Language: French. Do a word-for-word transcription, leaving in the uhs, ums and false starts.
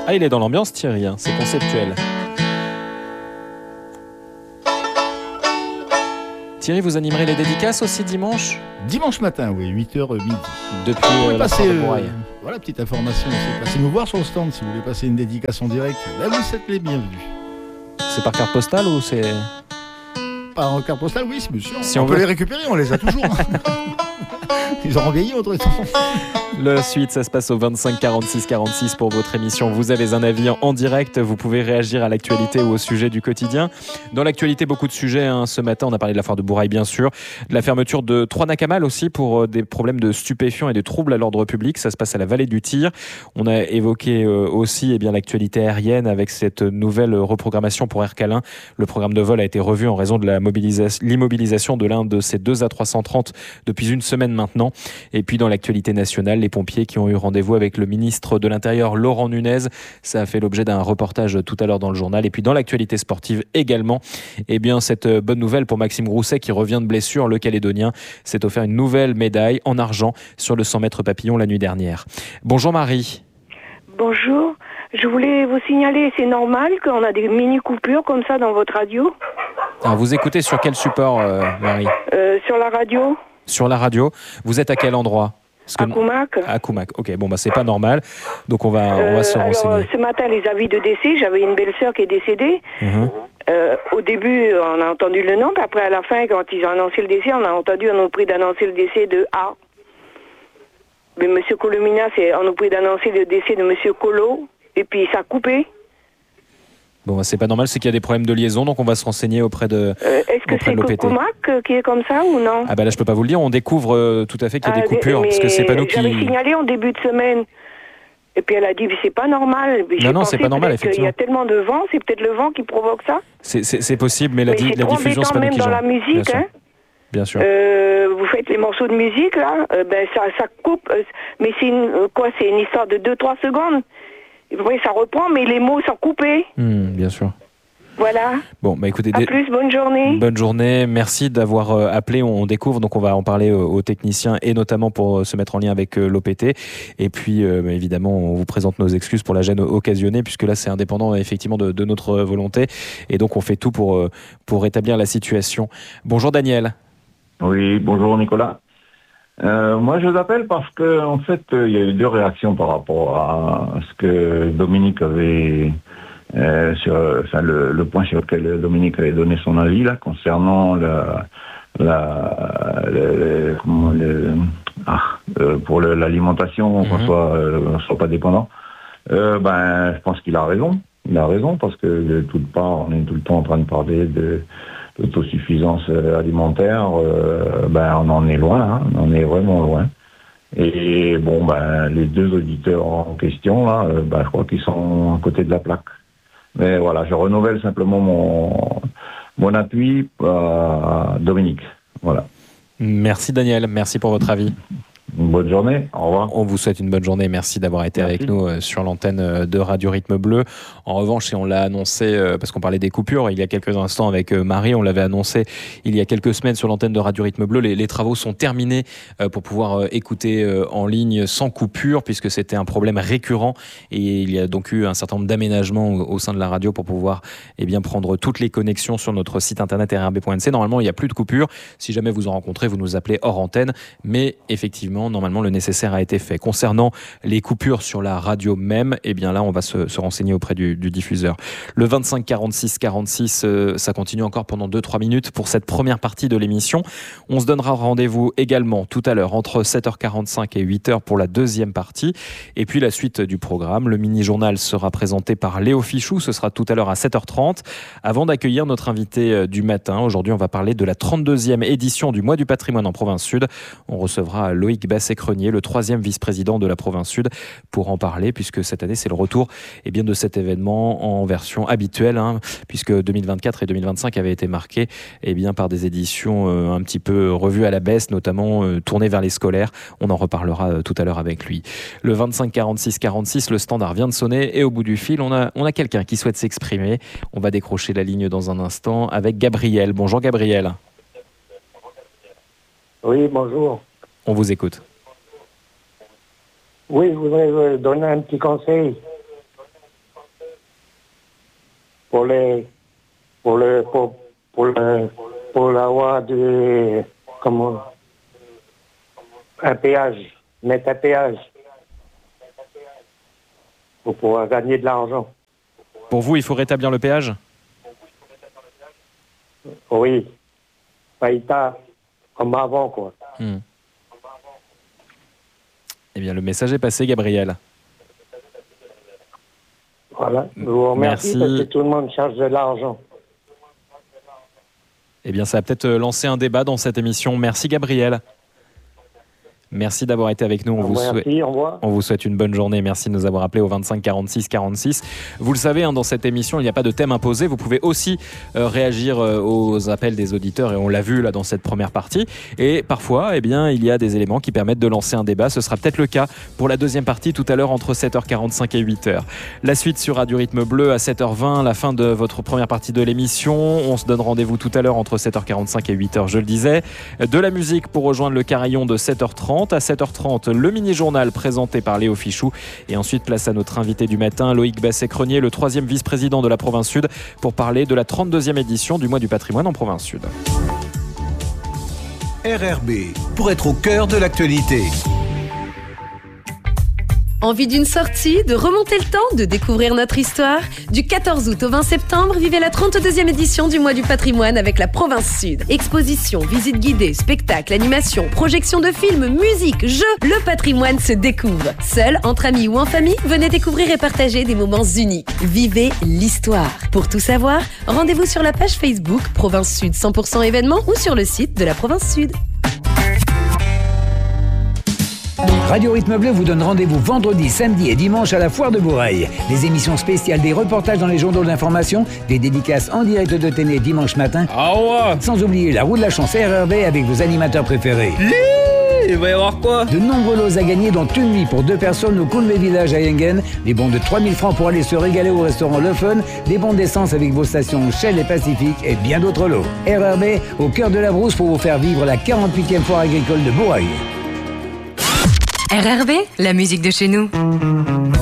Ah, il est dans l'ambiance, Thierry, hein, c'est conceptuel. Thierry, vous animerez les dédicaces aussi dimanche ? Dimanche matin, oui, huit heures midi. Depuis vous euh, passer, la euh, Bouraille. Voilà, petite information aussi. Passez nous voir sur le stand si vous voulez passer une dédicace en direct. Là, vous êtes les bienvenus. C'est par carte postale ou c'est... Par en carte postale, oui, c'est bien sûr. Si on, on peut veut les récupérer, on les a toujours. Ils auront vieilli entre temps. La suite, ça se passe au vingt-cinq quarante-six quarante-six pour votre émission. Vous avez un avis en direct, vous pouvez réagir à l'actualité ou au sujet du quotidien. Dans l'actualité, beaucoup de sujets. Hein. Ce matin, on a parlé de la foire de Bouraille, bien sûr, de la fermeture de trois Nakamal aussi pour des problèmes de stupéfiants et de troubles à l'ordre public. Ça se passe à la vallée du Tir. On a évoqué aussi eh bien, l'actualité aérienne avec cette nouvelle reprogrammation pour Air Calin. Le programme de vol a été revu en raison de la mobilisation, l'immobilisation de l'un de ces deux A trois cent trente depuis une semaine maintenant. Et puis dans l'actualité nationale, les pompiers qui ont eu rendez-vous avec le ministre de l'Intérieur, Laurent Nunez. Ça a fait l'objet d'un reportage tout à l'heure dans le journal. Et puis dans l'actualité sportive également, eh bien, cette bonne nouvelle pour Maxime Grousset qui revient de blessure, le Calédonien s'est offert une nouvelle médaille en argent sur le cent mètres papillon la nuit dernière. Bonjour Marie. Bonjour. Je voulais vous signaler, c'est normal qu'on a des mini-coupures comme ça dans votre radio ? Alors vous écoutez sur quel support, euh, Marie ? euh, Sur la radio. Sur la radio. Vous êtes à quel endroit ? À Coumac. À Coumac. Ok, bon bah c'est pas normal. Donc on va, on va se euh, renseigner. Alors, ce matin, les avis de décès, j'avais une belle-sœur qui est décédée. Mmh. Euh, au début, on a entendu le nom, puis après, à la fin, quand ils ont annoncé le décès, on a entendu, on nous prie d'annoncer le décès de A. Mais M. Colomina, c'est, on nous prie d'annoncer le décès de M. Colo, et puis ça a coupé. Bon, bah, c'est pas normal, c'est qu'il y a des problèmes de liaison, donc on va se renseigner auprès de euh, Est-ce que c'est que Coumac euh, qui est comme ça ou non ? Ah bah là, je peux pas vous le dire, on découvre euh, tout à fait qu'il y a ah, des coupures, parce que c'est pas nous qui... J'avais signalé en début de semaine, et puis elle a dit, c'est pas normal. Mais non, non, c'est pas normal, effectivement. Il y a tellement de vent, c'est peut-être le vent qui provoque ça ? C'est, c'est, c'est possible, mais la, mais di- la diffusion, c'est pas nous qui gère. Même dans la musique, Bien hein. sûr. Bien sûr. Euh, vous faites les morceaux de musique, là, euh, ben ça, ça coupe, euh, mais c'est une, euh, quoi, c'est une histoire de deux trois secondes. Oui, ça reprend, mais les mots sont coupés. Mmh, bien sûr. Voilà. Bon, bah écoutez, à plus, bonne journée. Bonne journée, merci d'avoir euh, appelé, on, on découvre, donc on va en parler euh, aux techniciens et notamment pour euh, se mettre en lien avec euh, l'O P T. Et puis, euh, bah, évidemment, on vous présente nos excuses pour la gêne occasionnée, puisque là, c'est indépendant effectivement de, de notre volonté. Et donc, on fait tout pour, euh, pour rétablir la situation. Bonjour Daniel. Oui, bonjour Nicolas. Euh, moi, je vous appelle parce que, en fait, il euh, y a eu deux réactions par rapport à ce que Dominique avait... Euh, sur enfin, le, le point sur lequel Dominique avait donné son avis là concernant la, la, le, comment, le, ah, euh, pour le, l'alimentation, mm-hmm. qu'on soit, euh, on soit pas dépendant. Euh, ben, je pense qu'il a raison. Il a raison parce que de toute part, on est tout le temps en train de parler de d'autosuffisance alimentaire. Euh, ben, on en est loin, hein, on en est vraiment loin. Et bon, ben, les deux auditeurs en question là, euh, ben, je crois qu'ils sont à côté de la plaque. Mais voilà, je renouvelle simplement mon, mon appui à Dominique. Voilà. Merci Daniel, merci pour votre avis. Une bonne journée, au revoir. On vous souhaite une bonne journée, merci d'avoir été merci. avec nous euh, sur l'antenne euh, de Radio Rythme Bleu. En revanche, et on l'a annoncé, euh, parce qu'on parlait des coupures il y a quelques instants avec euh, Marie, on l'avait annoncé il y a quelques semaines sur l'antenne de Radio Rythme Bleu, les, les travaux sont terminés euh, pour pouvoir euh, écouter euh, en ligne sans coupure, puisque c'était un problème récurrent, et il y a donc eu un certain nombre d'aménagements au, au sein de la radio pour pouvoir eh bien, prendre toutes les connexions sur notre site internet r r b point n c. Normalement, il n'y a plus de coupure. Si jamais vous en rencontrez, vous nous appelez hors antenne, mais effectivement, normalement, le nécessaire a été fait. Concernant les coupures sur la radio même, eh bien là, on va se, se renseigner auprès du, du diffuseur. Le vingt-cinq quarante-six quarante-six, euh, ça continue encore pendant deux trois minutes pour cette première partie de l'émission. On se donnera rendez-vous également tout à l'heure entre sept heures quarante-cinq et huit heures pour la deuxième partie. Et puis la suite du programme. Le mini-journal sera présenté par Léo Fichou. Ce sera tout à l'heure à sept heures trente. Avant d'accueillir notre invité du matin, aujourd'hui, on va parler de la trente-deuxième édition du Mois du patrimoine en Province Sud. On recevra Loïc Basset-Crenier, le troisième vice-président de la Province Sud, pour en parler, puisque cette année, c'est le retour eh bien, de cet événement en version habituelle, hein, puisque deux mille vingt-quatre et deux mille vingt-cinq avaient été marqués eh bien, par des éditions euh, un petit peu revues à la baisse, notamment euh, tournées vers les scolaires. On en reparlera euh, tout à l'heure avec lui. Le vingt-cinq quarante-six quarante-six, le standard vient de sonner, et au bout du fil, on a, on a quelqu'un qui souhaite s'exprimer. On va décrocher la ligne dans un instant avec Gabriel. Bonjour Gabriel. Oui, bonjour. On vous écoute. Oui, je voudrais vous donner un petit conseil. pour les pour le pour pour le pour l'avoir de comment un péage, mettre un péage pour pouvoir gagner de l'argent. Pour vous, il faut rétablir le péage ? Oui. Pas état comme avant, quoi. Hmm. Eh bien, le message est passé, Gabriel. Voilà. Je vous remercie Merci. parce que tout le monde cherche de l'argent. Eh bien, ça a peut-être lancé un débat dans cette émission. Merci, Gabriel. Merci d'avoir été avec nous. On vous, souhaite, Merci, au revoir. on vous souhaite une bonne journée. Merci de nous avoir appelés au vingt-cinq quarante-six quarante-six. Vous le savez, hein, dans cette émission, il n'y a pas de thème imposé. Vous pouvez aussi euh, réagir euh, aux appels des auditeurs, et on l'a vu là dans cette première partie. Et parfois, eh bien, il y a des éléments qui permettent de lancer un débat. Ce sera peut-être le cas pour la deuxième partie tout à l'heure entre sept heures quarante-cinq et huit heures. La suite sur Radio Rythme Bleu à sept heures vingt, la fin de votre première partie de l'émission. On se donne rendez-vous tout à l'heure entre sept heures quarante-cinq et huit heures, je le disais. De la musique pour rejoindre le carillon de sept heures trente. À sept heures trente, le mini-journal présenté par Léo Fichou. Et ensuite, place à notre invité du matin, Loïc Basset-Crenier, le troisième vice-président de la Province Sud, pour parler de la trente-deuxième édition du Mois du Patrimoine en Province Sud. R R B, pour être au cœur de l'actualité. Envie d'une sortie, de remonter le temps, de découvrir notre histoire ? Du quatorze août au vingt septembre, vivez la trente-deuxième édition du Mois du Patrimoine avec la Province Sud. Expositions, visites guidées, spectacles, animations, projections de films, musique, jeux. Le patrimoine se découvre. Seul, entre amis ou en famille, venez découvrir et partager des moments uniques. Vivez l'histoire. Pour tout savoir, rendez-vous sur la page Facebook Province Sud cent pour cent événements ou sur le site de la Province Sud. Radio Rythme Bleu vous donne rendez-vous vendredi, samedi et dimanche à la Foire de Bourail. Des émissions spéciales, des reportages dans les journaux d'information, des dédicaces en direct de Téné dimanche matin. Ah ouais. Sans oublier la roue de la chance R R B avec vos animateurs préférés. Il va y avoir quoi? De nombreux lots à gagner, dont une nuit pour deux personnes au Coulmé Village à Engen, des bons de trois mille francs pour aller se régaler au restaurant Le Fun, des bons d'essence avec vos stations Shell et Pacifique et bien d'autres lots. R R B, au cœur de la brousse pour vous faire vivre la quarante-huitième foire agricole de Bourail. R R B, la musique de chez nous.